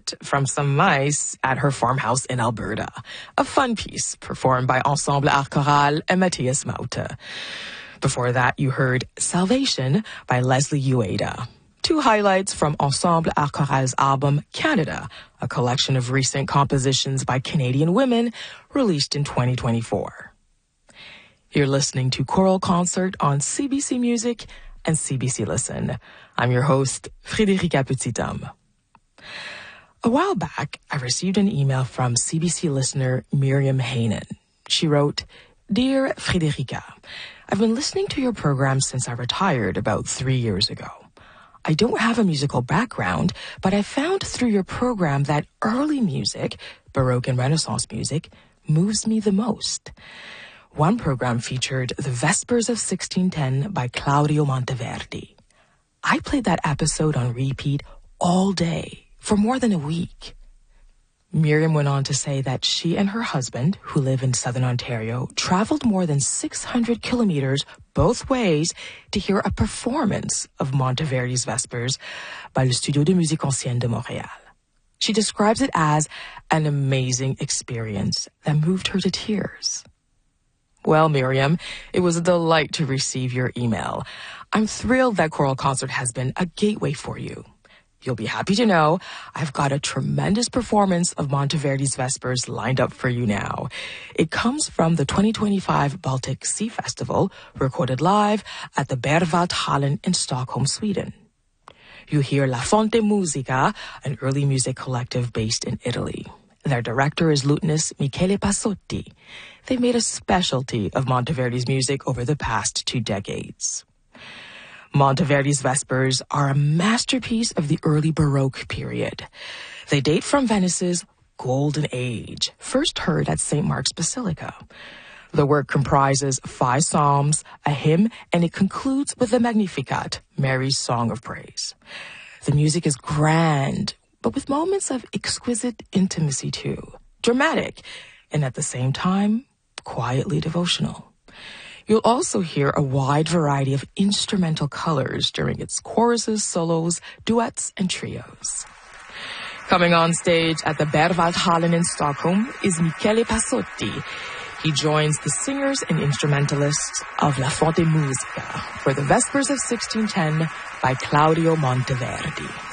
concert from some mice at her farmhouse in Alberta. A fun piece performed by Ensemble Art Choral and Matthias Mauta. Before that, you heard Salvation by Leslie Ueda. Two highlights from Ensemble Art Choral's album Canada, a collection of recent compositions by Canadian women released in 2024. You're listening to Choral Concert on CBC Music and CBC Listen. I'm your host, Frédérica Petit-Homme. A while back, I received an email from CBC listener Miriam Hainan. She wrote, "Dear Frédérica, I've been listening to your program since I retired about 3 years ago. I don't have a musical background, but I found through your program that early music, Baroque and Renaissance music, moves me the most. One program featured The Vespers of 1610 by Claudio Monteverdi. I played that episode on repeat all day for more than a week." Miriam went on to say that she and her husband, who live in Southern Ontario, traveled more than 600 kilometers both ways to hear a performance of Monteverdi's Vespers by Le Studio de Musique Ancienne de Montréal. She describes it as an amazing experience that moved her to tears. Well, Miriam, it was a delight to receive your email. I'm thrilled that Choral Concert has been a gateway for you. You'll be happy to know I've got a tremendous performance of Monteverdi's Vespers lined up for you now. It comes from the 2025 Baltic Sea Festival, recorded live at the Berwaldhallen in Stockholm, Sweden. You hear La Fonte Musica, an early music collective based in Italy. Their director is lutenist Michele Passotti. They've made a specialty of Monteverdi's music over the past 2 decades. Monteverdi's Vespers are a masterpiece of the early Baroque period. They date from Venice's Golden Age, first heard at St. Mark's Basilica. The work comprises 5 psalms, a hymn, and it concludes with the Magnificat, Mary's Song of Praise. The music is grand, but with moments of exquisite intimacy too, dramatic, and at the same time, quietly devotional. You'll also hear a wide variety of instrumental colors during its choruses, solos, duets, and trios. Coming on stage at the Berwaldhallen in Stockholm is Michele Passotti. He joins the singers and instrumentalists of La Fonte Musica for the Vespers of 1610 by Claudio Monteverdi.